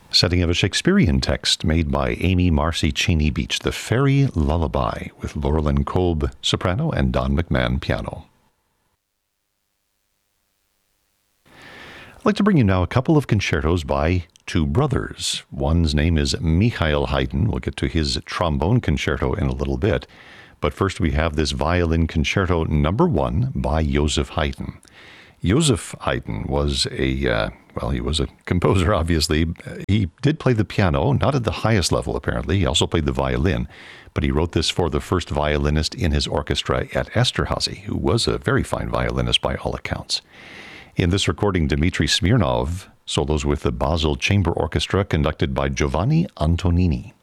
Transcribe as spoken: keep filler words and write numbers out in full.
setting of a Shakespearean text made by Amy Marcy Cheney Beach, The Fairy Lullaby, with Laurelyn Kolb, soprano, and Don McMahon, piano. I'd like to bring you now a couple of concertos by two brothers. One's name is Michael Haydn. We'll get to his trombone concerto in a little bit. But first we have this violin concerto number one by Joseph Haydn. Joseph Haydn was a, uh, well, he was a composer, obviously. He did play the piano, not at the highest level, apparently. He also played the violin, but he wrote this for the first violinist in his orchestra at Esterhazy, who was a very fine violinist by all accounts. In this recording, Dmitri Smirnov solos with the Basel Chamber Orchestra conducted by Giovanni Antonini.